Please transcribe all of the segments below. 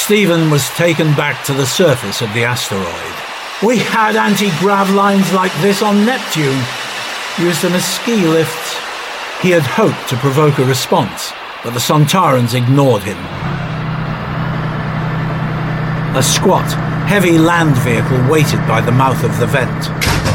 Stephen was taken back to the surface of the asteroid. We had anti-grav lines like this on Neptune, used them as ski lifts. He had hoped to provoke a response, but the Sontarans ignored him. A squat, heavy land vehicle waited by the mouth of the vent.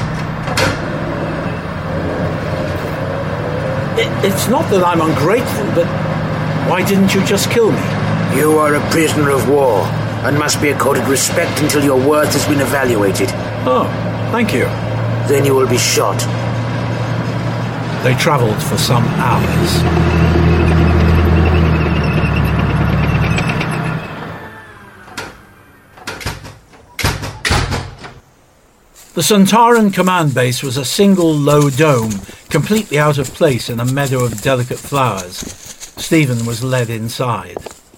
It's not that I'm ungrateful, but why didn't you just kill me? You are a prisoner of war and must be accorded respect until your worth has been evaluated. Oh, thank you. Then you will be shot. They travelled for some hours. The Sontaran command base was a single low dome, completely out of place in a meadow of delicate flowers. Stephen was led inside.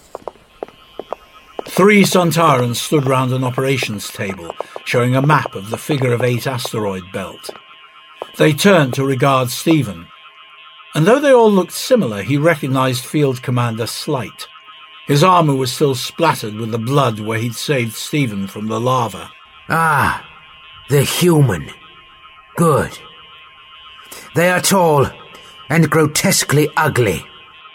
3 Sontarans stood round an operations table, showing a map of the Figure-of-8 asteroid belt. They turned to regard Stephen, and though they all looked similar, he recognised Field Commander Slight. His armour was still splattered with the blood where he'd saved Stephen from the lava. Ah, the human. Good. They are tall and grotesquely ugly.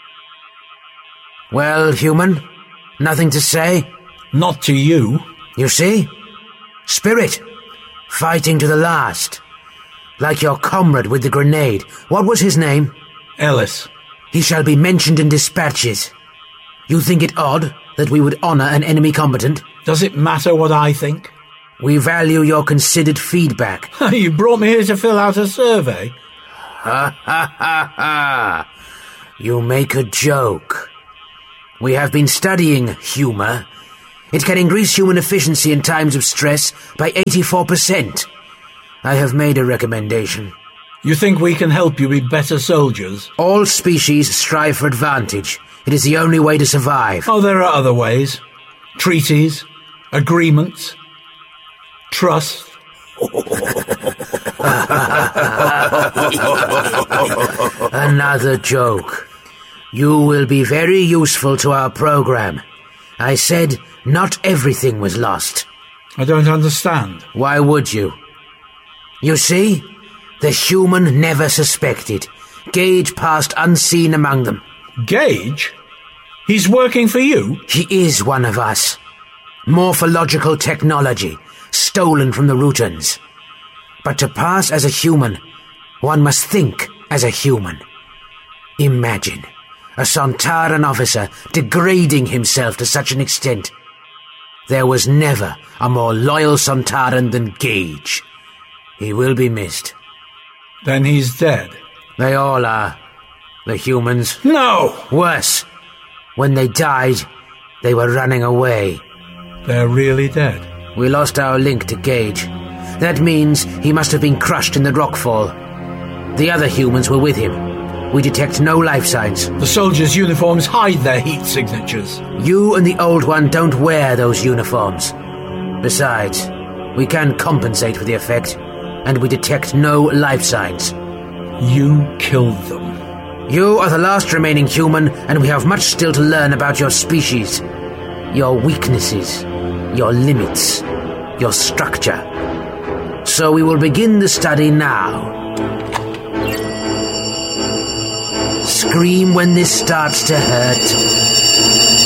Well, human, nothing to say? Not to you. You see? Spirit, fighting to the last. Like your comrade with the grenade. What was his name? Ellis. He shall be mentioned in dispatches. You think it odd that we would honour an enemy combatant? Does it matter what I think? We value your considered feedback. You brought me here to fill out a survey. Ha ha ha ha! You make a joke. We have been studying humour. It can increase human efficiency in times of stress by 84%. I have made a recommendation. You think we can help you be better soldiers? All species strive for advantage. It is the only way to survive. Oh, there are other ways. Treaties, agreements, trust. Another joke. You will be very useful to our program. I said not everything was lost. I don't understand. Why would you? You see, the human never suspected. Gage passed unseen among them. Gage? He's working for you? He is one of us. Morphological technology, stolen from the Rutans. But to pass as a human, one must think as a human. Imagine a Sontaran officer degrading himself to such an extent. There was never a more loyal Sontaran than Gage. He will be missed. Then he's dead. They all are. The humans. No! Worse. When they died, they were running away. They're really dead. We lost our link to Gage. That means he must have been crushed in the rockfall. The other humans were with him. We detect no life signs. The soldiers' uniforms hide their heat signatures. You and the Old One don't wear those uniforms. Besides, we can compensate for the effect, and we detect no life signs. You killed them. You are the last remaining human, and we have much still to learn about your species. Your weaknesses, your limits, your structure. So we will begin the study now. Scream when this starts to hurt.